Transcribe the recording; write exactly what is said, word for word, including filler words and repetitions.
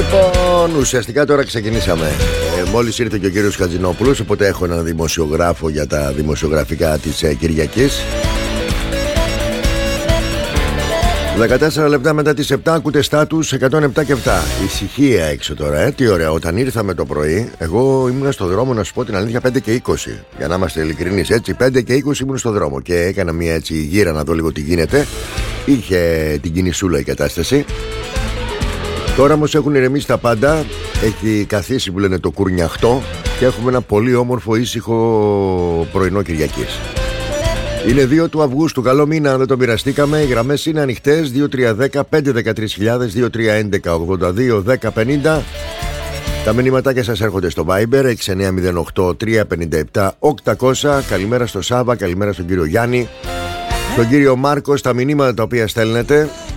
Λοιπόν, ουσιαστικά τώρα ξεκινήσαμε. Ε, μόλις ήρθε και ο κύριος Χατζηνόπουλος, οπότε έχω έναν δημοσιογράφο για τα δημοσιογραφικά της ε, Κυριακής. δεκατέσσερα λεπτά μετά τις επτά, ακούτε στάτους εκατόν επτά και επτά. Ησυχία έξω τώρα, ε, τι ωραία. Όταν ήρθαμε το πρωί, εγώ ήμουν στο δρόμο, να σου πω την αλήθεια, πέντε και είκοσι. Για να είμαστε ειλικρινείς, έτσι, πέντε και είκοσι ήμουν στο δρόμο και έκανα μια έτσι γύρα να δω λίγο τι γίνεται. Είχε την κινησούλα η κατάσταση. Τώρα όμως έχουν ηρεμήσει τα πάντα. Έχει καθίσει που λένε το κουρνιαχτό και έχουμε ένα πολύ όμορφο ήσυχο πρωινό Κυριακής. Είναι δύο του Αυγούστου, καλό μήνα αν δεν το μοιραστήκαμε. Οι γραμμές είναι ανοιχτές, δύο τρία ένα μηδέν πέντε ένα τρία χιλιάδες, δύο τρία ένα ένα ογδόντα δύο δέκα πενήντα. Τα μηνύματάκια σας έρχονται στο Viber έξι εννιά μηδέν οκτώ τρία πέντε επτά οκτακόσια. Καλημέρα στο Σάβα, καλημέρα στον κύριο Γιάννη, στον κύριο Μάρκο, στα μηνύματα τα οποία στέλνετε.